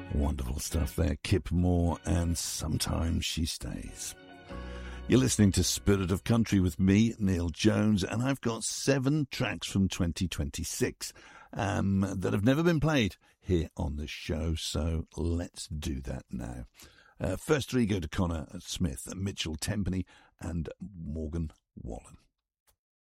Wonderful stuff there. Kip Moore and Sometimes She Stays. You're listening to Spirit of Country with me, Neil Jones, and I've got 7 tracks from 2026 that have never been played here on the show, so let's do that now. First 3 go to Connor Smith, Mitchell Tempany and Morgan Wallen.